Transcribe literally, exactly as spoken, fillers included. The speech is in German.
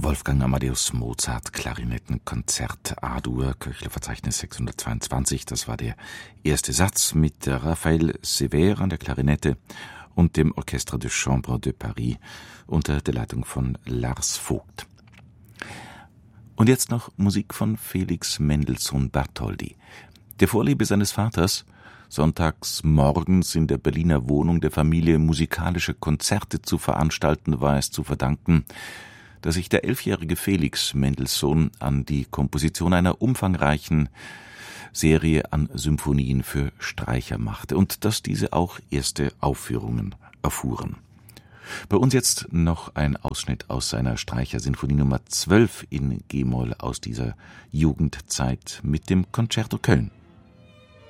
Wolfgang Amadeus Mozart Klarinettenkonzert A-Dur, Köchler-Verzeichnis sechshundertzweiundzwanzig. Das war der erste Satz mit Raphaël Sévère an der Klarinette und dem Orchestre de Chambre de Paris unter der Leitung von Lars Vogt. Und jetzt noch Musik von Felix Mendelssohn Bartholdy. Der Vorliebe seines Vaters, sonntags morgens in der Berliner Wohnung der Familie musikalische Konzerte zu veranstalten, war es zu verdanken, dass sich der elfjährige Felix Mendelssohn an die Komposition einer umfangreichen Serie an Symphonien für Streicher machte und dass diese auch erste Aufführungen erfuhren. Bei uns jetzt noch ein Ausschnitt aus seiner Streichersinfonie Nummer zwölf in G-Moll aus dieser Jugendzeit mit dem Concerto Köln.